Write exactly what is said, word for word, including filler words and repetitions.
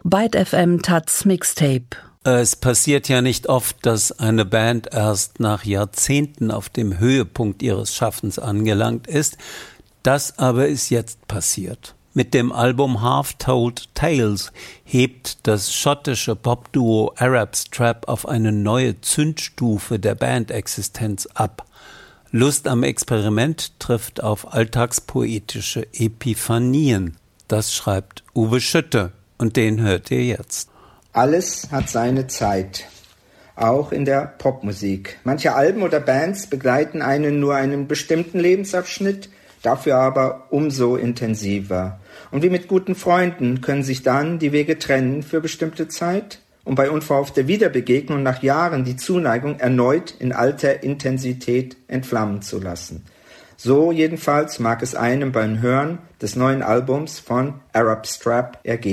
Byte F M Taz Mixtape. Es passiert ja nicht oft, dass eine Band erst nach Jahrzehnten auf dem Höhepunkt ihres Schaffens angelangt ist. Das aber ist jetzt passiert. Mit dem Album Half-Told Tales hebt das schottische Popduo Arab Strap auf eine neue Zündstufe der Bandexistenz ab. Lust am Experiment trifft auf alltagspoetische Epiphanien. Das schreibt Uwe Schütte und den hört ihr jetzt. Alles hat seine Zeit, auch in der Popmusik. Manche Alben oder Bands begleiten einen nur einen bestimmten Lebensabschnitt, dafür aber umso intensiver. Und wie mit guten Freunden können sich dann die Wege trennen für bestimmte Zeit, um bei unverhoffter Wiederbegegnung nach Jahren die Zuneigung erneut in alter Intensität entflammen zu lassen. So jedenfalls mag es einem beim Hören des neuen Albums von Arab Strap ergehen.